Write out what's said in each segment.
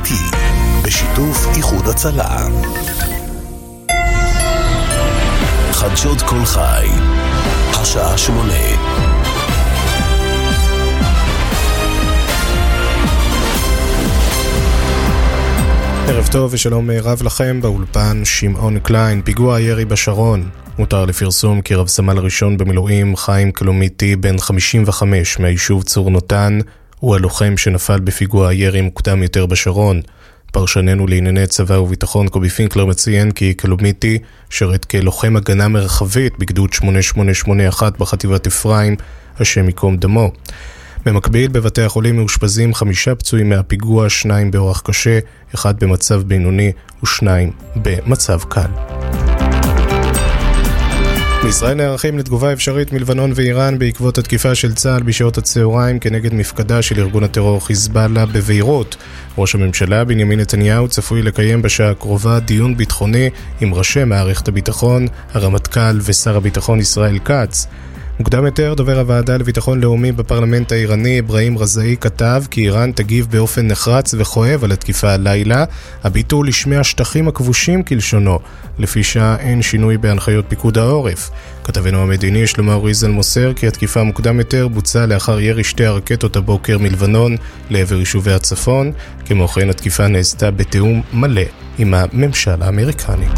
אמיתי, בשיתוף איחוד הצלה. חדשות כל חי, השעה 8. ערב טוב ושלום רב לכם, באולפן שמעון קליין. פיגוע הירי בשרון. מותר לפרסום כי רב סמל ראשון במילואים חיים קלומיטי בן 55 מהיישוב צור נותן הוא הלוחם שנפל בפיגוע הירי מוקדם יותר בשרון. פרשננו לענייני צבא וביטחון קובי פינקלר מציין כי קלומיטי שרת כלוחם הגנה מרחבית בגדוד 8881 בחטיבת אפרים, השם יקום דמו. במקביל בבתי החולים מאושפזים 5 פצועים מהפיגוע, 2 באורח קשה, 1 במצב בינוני ו2 במצב קל. בישראל נערכים לתגובה אפשרית מלבנון ואיראן בעקבות התקיפה של צה"ל בשעות הצהריים כנגד מפקדה של ארגון הטרור חיזבאללה בביירות. ראש הממשלה בנימין נתניהו צפוי לקיים בשעה הקרובה דיון ביטחוני עם ראשי מערכת הביטחון, הרמטכ"ל ושר הביטחון ישראל כץ. מוקדם יותר, דובר הוועדה לביטחון לאומי בפרלמנט האיראני אברהים רזאי כתב כי איראן תגיב באופן נחרץ וכואב על התקיפה הלילה, הביטול לשמי השטחים הכבושים כלשונו. לפי שעה אין שינוי בהנחיות פיקוד העורף. כתבנו המדיני שלמה ריזל מוסר כי התקיפה מוקדם יותר בוצעה לאחר ירי 2 הרקטות הבוקר מלבנון לעבר יישובי הצפון. כמו כן התקיפה נעשתה בתיאום מלא עם הממשל האמריקני.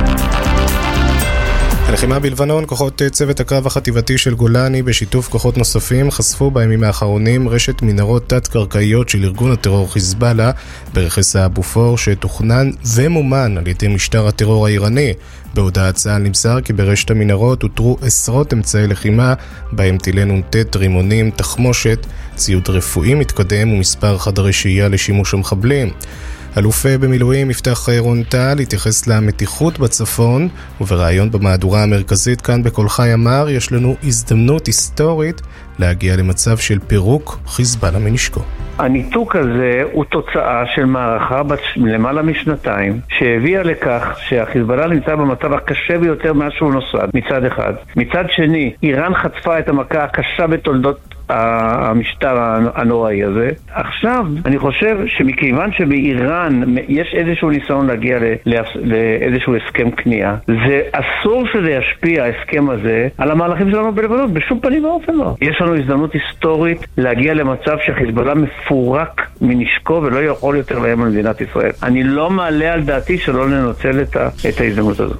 הלחימה בלבנון, כוחות צוות הקרב החטיבתי של גולני בשיתוף כוחות נוספים חשפו בימים האחרונים רשת מנהרות תת-קרקעיות של ארגון הטרור חיזבאללה ברכס האבו פור שתוכנן ומומן על ידי משטר הטרור האיראני. בהודעת צה"ל נמסר כי ברשת המנהרות הותרו עשרות אמצעי לחימה בהם טילי נ"ט, רימונים, תחמושת, ציוד רפואי מתקדם ומספר חדרי שהייה לשימוש המחבלים. אלוף במילואים יפתח רון טל התייחס למתיחות בצפון, וברעיון במהדורה המרכזית כאן בכל חי אמר יש לנו הזדמנות היסטורית להגיע למצב של פירוק חיזבאללה מנשקו. הניתוק הזה הוא תוצאה של מערכה למעלה משנתיים שהביאה לכך שהחיזבאללה נמצא במצב הקשה ביותר מאז שהוא נוסד מצד אחד. מצד שני, איראן חטפה את המכה הקשה בתולדות המשטר הנוראי הזה. עכשיו, אני חושב שמכיוון שבאיראן יש איזשהו ניסיון להגיע לאיזשהו הסכם קנייה, זה אסור שזה ישפיע, ההסכם הזה, על המהלכים שלנו בלבנון, בשום פנים ואופן לא. יש לנו הזדמנות היסטורית להגיע למצב שחיזבאללה מפורק מנשקו ולא יכול יותר להם על מדינת ישראל. אני לא מעלה על דעתי שלא לנצל את ההזדמנות הזאת.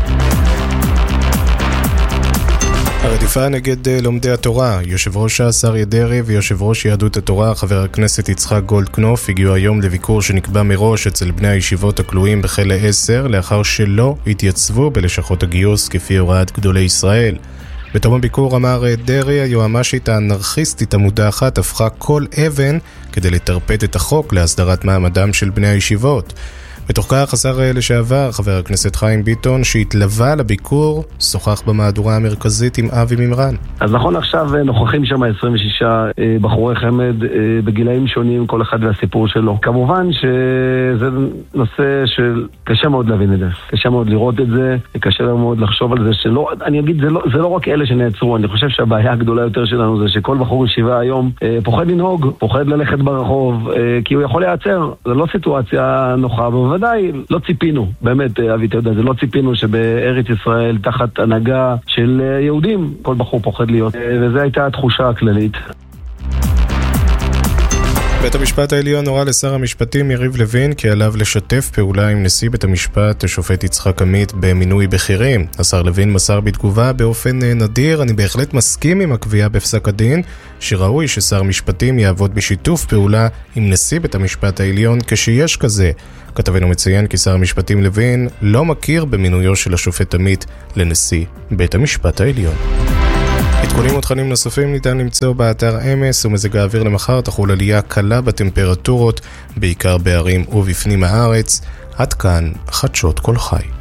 הרדיפה נגד לומדי התורה. יושב ראש אריה דרעי ויושב ראש יהדות התורה חבר הכנסת יצחק גולדקנופ הגיעו היום לביקור שנקבע מראש אצל בני הישיבות הכלואים בכלא 10 לאחר שלא התייצבו בלשכות הגיוס כפי הוראת גדולי ישראל. בתום הביקור אמר דרעי, היועמ"שית האנרכיסטית המודחת הפכה כל אבן כדי לטרפד את החוק להסדרת מעמדם של בני הישיבות. בתוך כך השר לשעבר חבר הכנסת חיים ביטון שהתלווה לביקור שוחח במהדורה המרכזית עם אבי מימרן. אז נכון עכשיו נוכחים שם 26 בחורי חמד בגילאים שונים, כל אחד והסיפור שלו. כמובן שזה נושא שקשה מאוד להבין את זה, קשה מאוד לראות את זה, קשה מאוד לחשוב על זה שלא, אני אגיד זה לא רק אלה שנעצרו, אני חושב שהבעיה הגדולה יותר שלנו זה שכל בחור ישיבה היום פוחד לנהוג, פוחד ללכת ברחוב כי הוא יכול להיעצר. זה לא סיטואציה נוחה, ודאי, לא ציפינו, באמת, אבי, אתה יודע, זה לא ציפינו שבארץ ישראל, תחת הנהגה של יהודים, כל בחור פוחד להיות, וזו הייתה התחושה הכללית. בית המשפט העליון הורה לשר המשפטים יריב לוין כי עליו לשתף פעולה עם נשיא בית המשפט השופט יצחק עמית במינוי בכירים. השר לוין מסר בתגובה באופן נדיר, אני בהחלט מסכים עם הקביעה בפסק הדין שראוי ששר המשפטים יעבוד בשיתוף פעולה עם נשיא בית המשפט העליון כשיש כזה. כתבנו מציין כי שר המשפטים לוין לא מכיר במינויו של השופט עמית לנשיא בית המשפט העליון. עדכונים ותכנים נוספים ניתן למצוא באתר אמס, ומזג האוויר למחר תחול עלייה קלה בטמפרטורות, בעיקר בערים ובפנים הארץ. עד כאן חדשות כל חי.